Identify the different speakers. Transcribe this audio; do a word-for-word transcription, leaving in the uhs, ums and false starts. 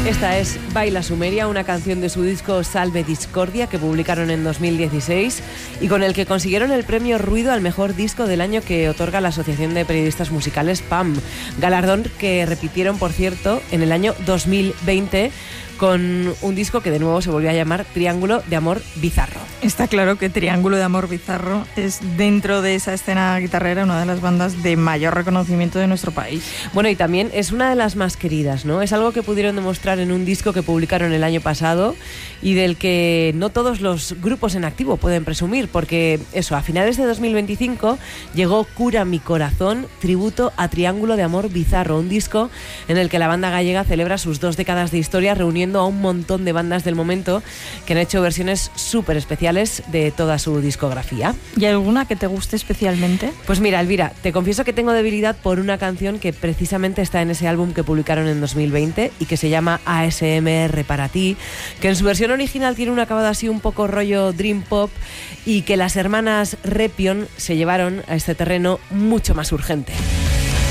Speaker 1: Esta es Baila Sumeria, una canción de su disco Salve Discordia que publicaron en dos mil dieciséis y con el que consiguieron el premio Ruido al mejor disco del año que otorga la Asociación de Periodistas Musicales P A M, galardón que repitieron, por cierto, en el año dos mil veinte con un disco que de nuevo se volvió a llamar Triángulo de Amor Bizarro.
Speaker 2: Está claro que Triángulo de Amor Bizarro es, dentro de esa escena guitarrera, una de las bandas de mayor reconocimiento de nuestro país.
Speaker 1: Bueno, y también es una de las más queridas, ¿no? Es algo que pudieron demostrar en un disco que publicaron el año pasado y del que no todos los grupos en activo pueden presumir, porque eso, a finales de dos mil veinticinco llegó Cura mi corazón, tributo a Triángulo de Amor Bizarro, un disco en el que la banda gallega celebra sus dos décadas de historia reuniendo a un montón de bandas del momento que han hecho versiones súper especiales de toda su discografía.
Speaker 2: ¿Y alguna que te guste especialmente?
Speaker 1: Pues mira, Elvira, te confieso que tengo debilidad por una canción que precisamente está en ese álbum que publicaron en dos mil veinte y que se llama A S M R para ti, que en su versión original tiene un acabado así un poco rollo dream pop y que las hermanas Repion se llevaron a este terreno mucho más urgente.